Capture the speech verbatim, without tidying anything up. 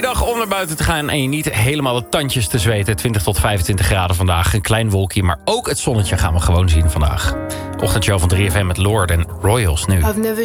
dag om naar buiten te gaan en je niet helemaal de tandjes te zweten. twintig tot vijfentwintig graden vandaag. Een klein wolkje, maar ook het zonnetje gaan we gewoon zien vandaag. Ochtendshow van drie F M met Lord en Royals nu. I've never